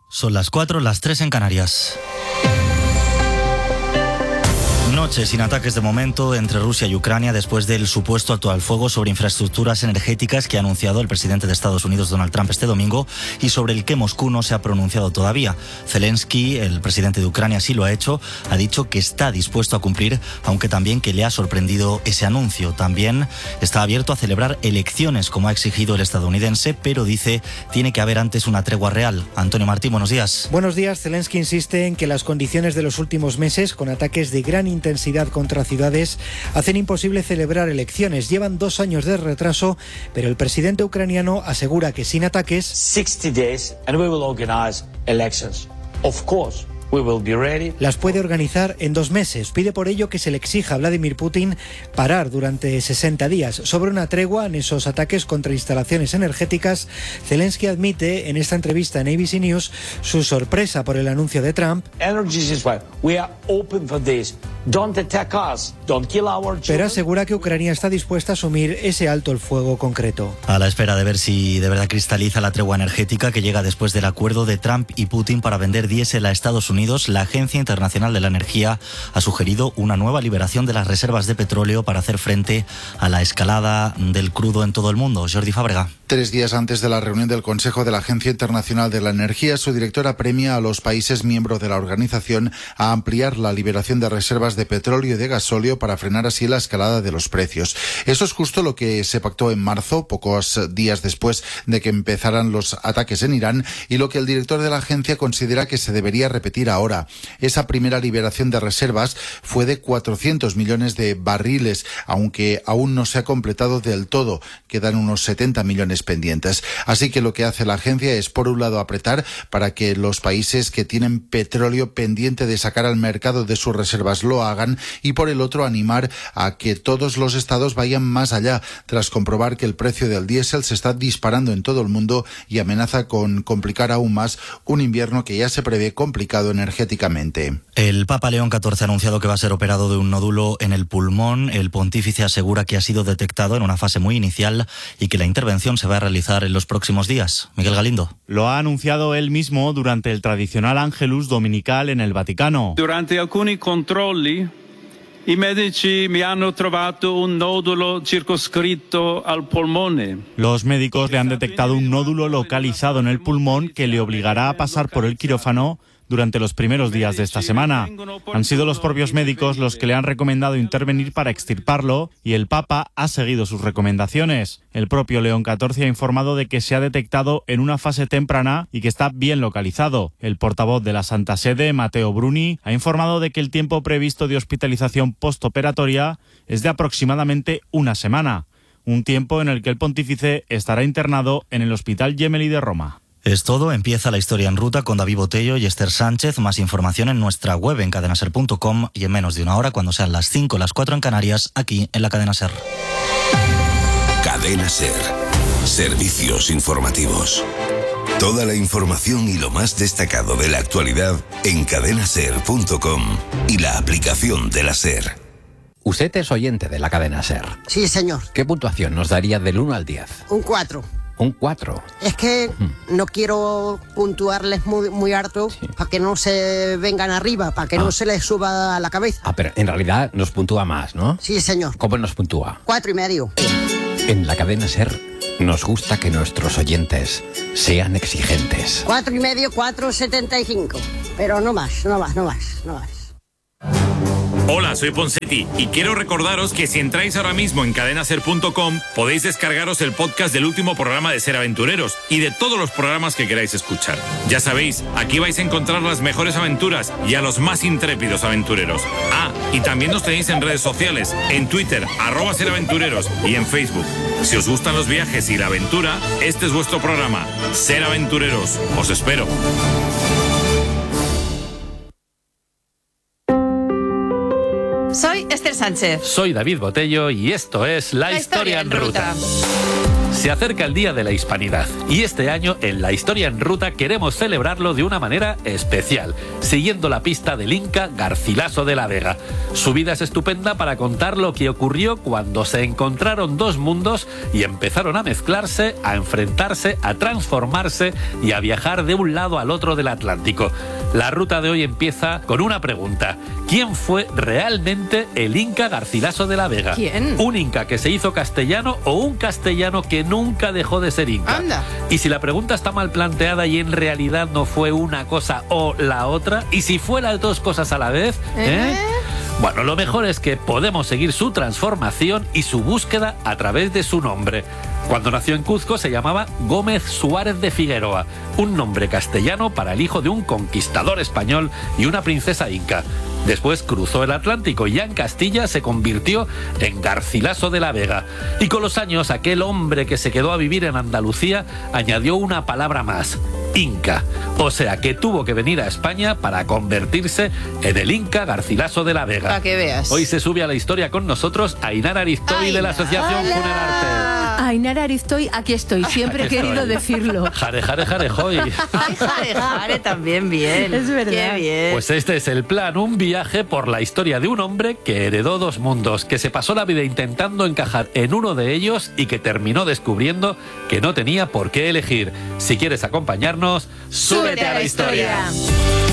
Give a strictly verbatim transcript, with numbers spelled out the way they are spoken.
Son las cuatro, las tres en Canarias. Noche sin ataques de momento entre Rusia y Ucrania después del supuesto alto al fuego sobre infraestructuras energéticas que ha anunciado el presidente de Estados Unidos, Donald Trump, este domingo y sobre el que Moscú no se ha pronunciado todavía. Zelensky, el presidente de Ucrania, sí lo ha hecho, ha dicho que está dispuesto a cumplir, aunque también que le ha sorprendido ese anuncio. También está abierto a celebrar elecciones, como ha exigido el estadounidense, pero dice tiene que haber antes una tregua real. Antonio Martín, buenos días. Buenos días. Zelensky insiste en que las condiciones de los últimos meses, con ataques de gran intensidad contra ciudades, hacen imposible celebrar elecciones. Llevan dos años de retraso, pero el presidente ucraniano asegura que sin ataques sixty days and we will organize elections. Of course, we will be ready. Las puede organizar en dos meses. Pide por ello que se le exija a Vladimir Putin parar durante sesenta días. Sobre una tregua en esos ataques contra instalaciones energéticas, Zelensky admite en esta entrevista en A B C News su sorpresa por el anuncio de Trump. Pero asegura que Ucrania está dispuesta a asumir ese alto el fuego concreto. A la espera de ver si de verdad cristaliza la tregua energética que llega después del acuerdo de Trump y Putin para vender diésel a Estados Unidos, la Agencia Internacional de la Energía ha sugerido una nueva liberación de las reservas de petróleo para hacer frente a la escalada del crudo en todo el mundo. Jordi Fábrega. Tres días antes de la reunión del Consejo de la Agencia Internacional de la Energía, su directora premia a los países miembros de la organización a ampliar la liberación de reservas de petróleo y de gasóleo para frenar así la escalada de los precios. Eso es justo lo que se pactó en marzo, pocos días después de que empezaran los ataques en Irán, y lo que el director de la agencia considera que se debería repetir ahora. Esa primera liberación de reservas fue de cuatrocientos millones de barriles, aunque aún no se ha completado del todo. Quedan unos setenta millones pendientes. Así que lo que hace la agencia es, por un lado, apretar para que los países que tienen petróleo pendiente de sacar al mercado de sus reservas lo hagan, y por el otro, animar a que todos los estados vayan más allá, tras comprobar que el precio del diésel se está disparando en todo el mundo y amenaza con complicar aún más un invierno que ya se prevé complicado energéticamente. El Papa León catorce ha anunciado que va a ser operado de un nódulo en el pulmón. El pontífice asegura que ha sido detectado en una fase muy inicial y que la intervención se va a realizar en los próximos días. Miguel Galindo. Lo ha anunciado él mismo durante el tradicional Angelus dominical en el Vaticano. Durante alcuni controlli i medici mi hanno trovato un nodulo circoscritto al polmone. Los médicos le han detectado un nódulo localizado en el pulmón que le obligará a pasar por el quirófano durante los primeros días de esta semana. Han sido los propios médicos los que le han recomendado intervenir para extirparlo y el Papa ha seguido sus recomendaciones. El propio León catorce ha informado de que se ha detectado en una fase temprana y que está bien localizado. El portavoz de la Santa Sede, Matteo Bruni, ha informado de que el tiempo previsto de hospitalización postoperatoria es de aproximadamente una semana, un tiempo en el que el pontífice estará internado en el Hospital Gemelli de Roma. Es todo, empieza la historia en ruta con David Botello y Esther Sánchez. Más información en nuestra web en cadena ser punto com y en menos de una hora, cuando sean las cinco, las cuatro en Canarias, aquí en la Cadena Ser. Cadena Ser. Servicios informativos. Toda la información y lo más destacado de la actualidad en cadena ser punto com y la aplicación de la Ser. Usted es oyente de la Cadena Ser. Sí, señor. ¿Qué puntuación nos daría del uno al diez? Un cuatro. Un cuatro. Es que hmm. no quiero puntuarles muy, muy harto, sí, para que no se vengan arriba, para que ah. no se les suba a la cabeza. Ah, pero en realidad nos puntúa más, ¿no? Sí, señor. ¿Cómo nos puntúa? Cuatro y medio. En la Cadena Ser nos gusta que nuestros oyentes sean exigentes. Cuatro y medio, cuatro setenta y cinco. Pero no más, no más, no más, no más. Hola, soy Ponsetti y quiero recordaros que si entráis ahora mismo en cadena ser punto com podéis descargaros el podcast del último programa de Ser Aventureros y de todos los programas que queráis escuchar. Ya sabéis, aquí vais a encontrar las mejores aventuras y a los más intrépidos aventureros. Ah, y también nos tenéis en redes sociales, en Twitter, arroba Ser Aventureros, y en Facebook. Si os gustan los viajes y la aventura, este es vuestro programa, Ser Aventureros. Os espero. Soy Esther Sánchez. Soy David Botello y esto es La, la Historia, historia en Ruta. ruta. Se acerca el Día de la Hispanidad y este año en La Historia en Ruta queremos celebrarlo de una manera especial, siguiendo la pista del Inca Garcilaso de la Vega. Su vida es estupenda para contar lo que ocurrió cuando se encontraron dos mundos y empezaron a mezclarse, a enfrentarse, a transformarse y a viajar de un lado al otro del Atlántico. La ruta de hoy empieza con una pregunta. ¿Quién fue realmente el Inca Garcilaso de la Vega? ¿Quién? ¿Un Inca que se hizo castellano o un castellano que nunca dejó de ser Inca? Anda. Y si la pregunta está mal planteada y en realidad no fue una cosa o la otra, y si fue las dos cosas a la vez, ¿eh? ¿Eh? Bueno, lo mejor es que podemos seguir su transformación y su búsqueda a través de su nombre. Cuando nació en Cuzco se llamaba Gómez Suárez de Figueroa, un nombre castellano para el hijo de un conquistador español y una princesa inca. Después cruzó el Atlántico y ya en Castilla se convirtió en Garcilaso de la Vega. Y con los años aquel hombre que se quedó a vivir en Andalucía añadió una palabra más: Inca. O sea que tuvo que venir a España para convertirse en el Inca Garcilaso de la Vega. Para que veas. Hoy se sube a la historia con nosotros Ainara Aristoy Ay, de la Asociación hola. Funerarte. Ainara Aristoy, aquí estoy, siempre Aquí he querido estoy. decirlo. Jare, jare, jare, joy. Ay, jare, jare, también bien. Es verdad. Qué bien. Pues este es el plan, un viaje por la historia de un hombre que heredó dos mundos, que se pasó la vida intentando encajar en uno de ellos y que terminó descubriendo que no tenía por qué elegir. Si quieres acompañarnos, súbete a la historia.